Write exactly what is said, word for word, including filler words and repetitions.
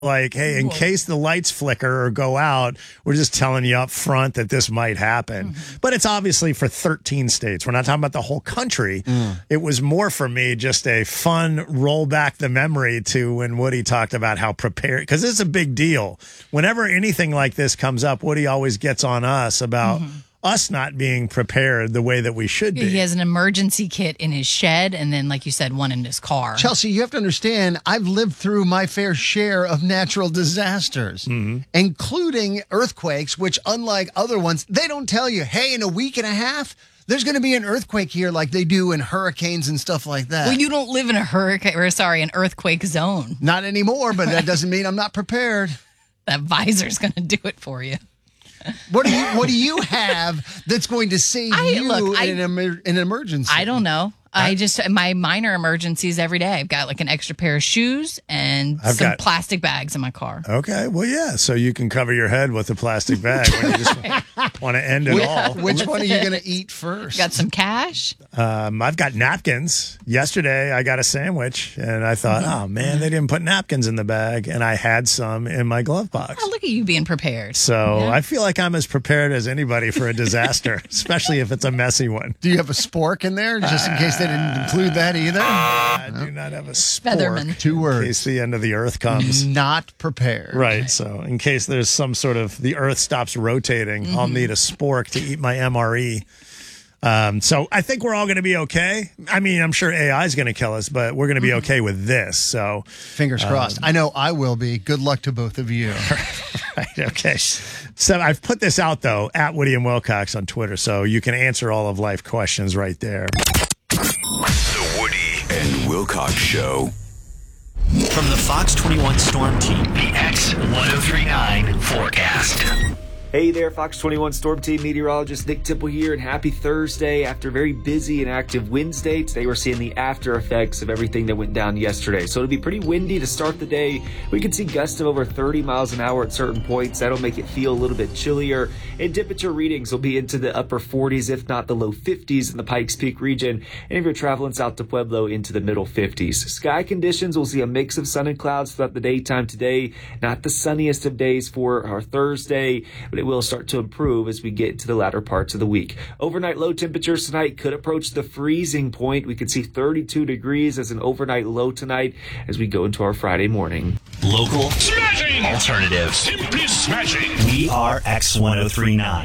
Like, hey, in case the lights flicker or go out, we're just telling you up front that this might happen. Mm-hmm. But it's obviously for thirteen states. We're not talking about the whole country. Mm. It was more for me just a fun roll back the memory to when Woody talked about how prepared, because it's a big deal. Whenever anything like this comes up, Woody always gets on us about mm-hmm. us not being prepared the way that we should be. He has an emergency kit in his shed and then, like you said, one in his car. Chelsea, you have to understand, I've lived through my fair share of natural disasters, mm-hmm. including earthquakes, which, unlike other ones, they don't tell you, hey, in a week and a half, there's going to be an earthquake here like they do in hurricanes and stuff like that. Well, you don't live in a hurricane, or sorry, an earthquake zone. Not anymore, but that doesn't mean I'm not prepared. That visor's going to do it for you. What do you What do you have that's going to save I, you look, I, in, an emer- in an emergency? I don't know. I just, my minor emergencies every day. I've got like an extra pair of shoes and I've some got, plastic bags in my car. Okay. Well, yeah. So you can cover your head with a plastic bag when you just want to end it which, all. Which one are you going to eat first? Got some cash? Um, I've got napkins. Yesterday, I got a sandwich, and I thought, mm-hmm. oh, man, they didn't put napkins in the bag, and I had some in my glove box. Oh, look at you being prepared. So yeah. I feel like I'm as prepared as anybody for a disaster, especially if it's a messy one. Do you have a spork in there, just in case they didn't include that? That either? I no. do not have a spork. Featherman. Two words. In case the end of the earth comes. Not prepared. Right. So in case there's some sort of the earth stops rotating, mm-hmm. I'll need a spork to eat my M R E. Um, so I think we're all going to be okay. I mean, I'm sure A I is going to kill us, but we're going to be okay with this. So fingers crossed. Um, I know I will be. Good luck to both of you. Right. Okay. So I've put this out, though, at Woody and Wilcox on Twitter, so you can answer all of life questions right there. The Woody and Wilcox Show. From the Fox twenty-one Storm Team, the X ten thirty-nine forecast. Hey there, Fox twenty-one Storm Team meteorologist Nick Tipple here, and happy Thursday. After a very busy and active Wednesday, today we're seeing the after effects of everything that went down yesterday. So it'll be pretty windy to start the day. We can see gusts of over thirty miles an hour at certain points. That'll make it feel a little bit chillier. And temperature readings will be into the upper forties, if not the low fifties in the Pikes Peak region. And if you're traveling south to Pueblo, into the middle fifties. Sky conditions, we'll see a mix of sun and clouds throughout the daytime today. Not the sunniest of days for our Thursday, but it will start to improve as we get into the latter parts of the week. Overnight low temperatures tonight could approach the freezing point. We could see thirty-two degrees as an overnight low tonight as we go into our Friday morning. Local smashing alternatives. Simply smashing. We are X ten thirty-nine.